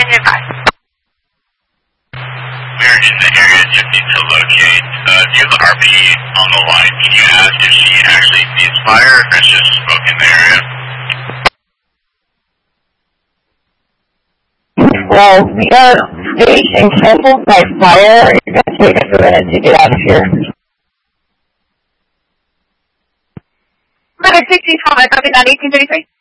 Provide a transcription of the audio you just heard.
Engine 5. We're in the area attempting to locate. Do you have the RP on the line? Can you ask if she actually needs fire or if it's just smoke in the area? Well, we got station canceled by fire. It's going to take us a minute to get out of here. Letter 65, copy that, 1833.